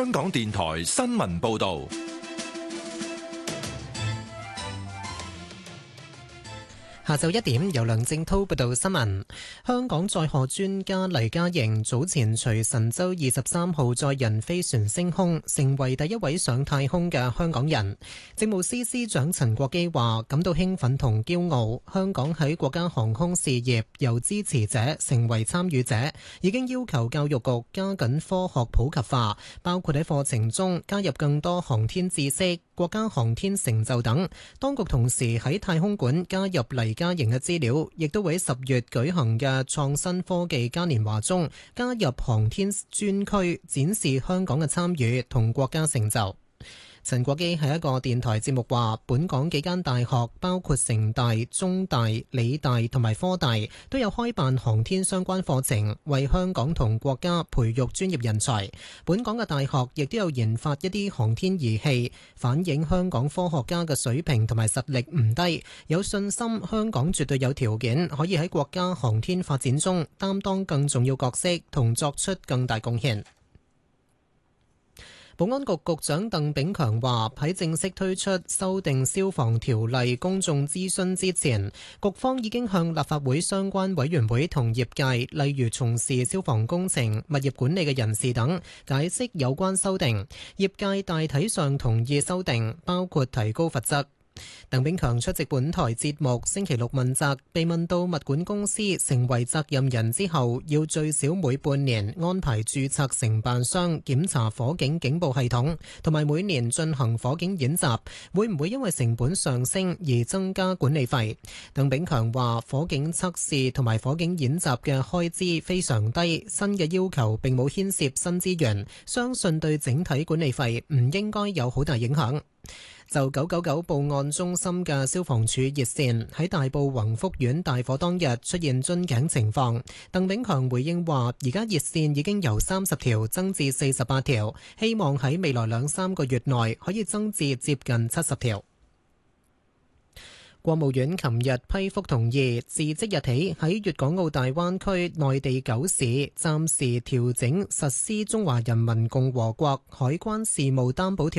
香港電台新聞報道。 下晝1點，由梁正濤報道新聞。香港載荷專家黎嘉瑩早前隨神舟23號載人飛船升空，成為第一位上太空嘅香港人。政務司司長陳國基話感到興奮同驕傲，香港喺國家航空事業由支持者成為參與者，已經要求教育局加緊科學普及化，包括喺課程中加入更多航天知識、國家航天成就等。當局同時喺太空館加入黎嘉瑩嘅資料，亦都會喺10月舉行嘅創新科技嘉年華中加入航天專區，展示香港嘅參與同國家成就。陳國基喺一個電台節目話，本港幾間大學包括城大、中大、理大同埋科大都有開辦航天相關課程，為香港同國家培育專業人才。本港嘅大學亦都有研發一啲航天儀器，反映香港科學家嘅水平同埋實力唔低，有信心香港絕對有條件可以喺國家航天發展中擔當更重要角色同作出更大貢獻。保安局局長鄧炳強話，喺正式推出修訂消防條例公眾諮詢之前，局方已經向立法會相關委員會同業界，例如從事消防工程、物業管理嘅人士等，解釋有關修訂。業界大體上同意修訂，包括提高罰則。鄧炳強出席本台節目星期六問責，被問到物管公司成為責任人之後，要最少每半年安排註冊承辦商檢查火警警報系統，同埋每年進行火警演習，會唔會因為成本上升而增加管理費？鄧炳強話，火警測試同埋火警演習嘅開支非常低，新嘅要求並冇牽涉新資源，相信對整體管理費唔應該有好大影響。就999報案中心嘅消防處熱線喺大埔宏福苑大火當日出現樽頸情況，鄧炳強回應話，而家熱線已經由30條增至48條，希望喺未來2-3個月內可以增至接近70條。國務院琴日批覆同意，自即日起喺粵港澳大灣區內地9市暫時調整實施《中華人民共和國海關事務擔保條例》